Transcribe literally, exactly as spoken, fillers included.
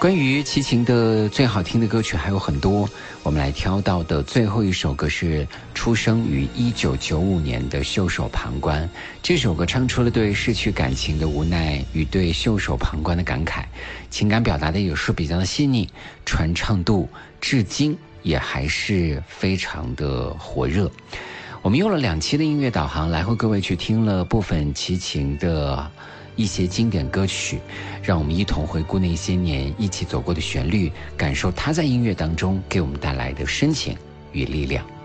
关于齐秦的最好听的歌曲还有很多，我们来挑到的最后一首歌是出生于一九九五年的《袖手旁观》。这首歌唱出了对逝去感情的无奈与对袖手旁观的感慨，情感表达的也是比较的细腻，传唱度至今也还是非常的火热。我们用了两期的音乐导航来和各位去听了部分齐秦的一些经典歌曲，让我们一同回顾那些年一起走过的旋律，感受它在音乐当中给我们带来的深情与力量。